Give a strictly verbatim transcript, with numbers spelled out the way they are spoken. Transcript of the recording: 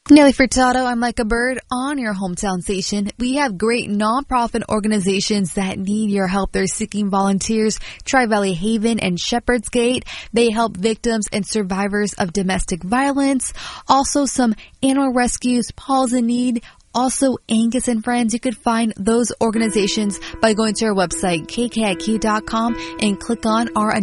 Nelly Furtado, I'm Like a Bird on your hometown station. We have great nonprofit organizations that need your help. They're seeking volunteers. Tri-Valley Haven and Shepherd's Gate. They help victims and survivors of domestic violence. Also some animal rescues, Paws in Need. Also, Angus and Friends. You could find those organizations by going to our website, k k i q dot com, and click on our